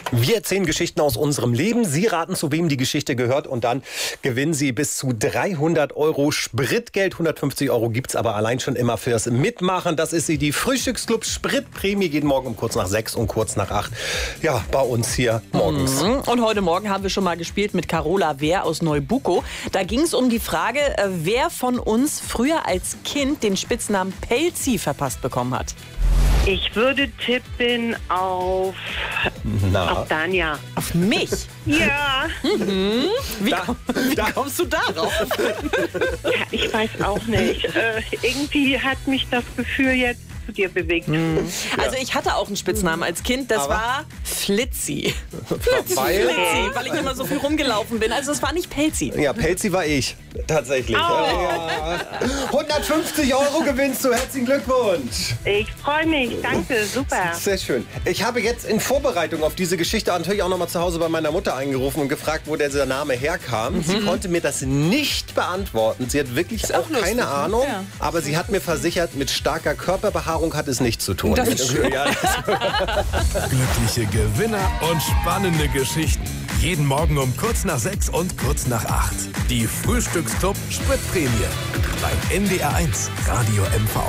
Wir erzählen Geschichten aus unserem Leben. Sie raten, zu wem die Geschichte gehört und dann gewinnen Sie bis zu 300 Euro Spritgeld. 150 Euro gibt's aber allein schon immer fürs Mitmachen. Das ist sie, die Frühstücksclub Spritprämie. Jeden Morgen um kurz nach 6 und kurz nach 8. Ja, bei uns hier morgens. Und heute Morgen haben wir schon mal gespielt mit Carola Wehr aus Neubuko. Da ging es um die Frage, wer von uns früher als Kind den Spitznamen Pelzi verpasst bekommen hat. Ich würde tippen auf Danja. Auf mich? Ja. Wie kommst du darauf? Ja, ich weiß auch nicht. Irgendwie hat mich das Gefühl jetzt zu dir bewegt. Also ich hatte auch einen Spitznamen als Kind, das war Flitzi. Weil ich immer so viel rumgelaufen bin. Also es war nicht Pelzi. Ja, Pelzi war ich. Tatsächlich. Ja. 150 Euro gewinnst du. Herzlichen Glückwunsch. Ich freue mich. Danke. Super. Sehr schön. Ich habe jetzt in Vorbereitung auf diese Geschichte natürlich auch noch mal zu Hause bei meiner Mutter angerufen und gefragt, wo dieser Name herkam. Sie konnte mir das nicht beantworten. Sie hat wirklich auch keine Ahnung. Ja. Aber sie hat mir versichert, mit starker Körperbehaarung hat es nichts zu tun. Das ist schön. Glückliche Gewinner und spannende Geschichten. Jeden Morgen um kurz nach 6 und kurz nach 8. Die Frühstücksclub Spritprämie. Bei NDR 1 Radio MV.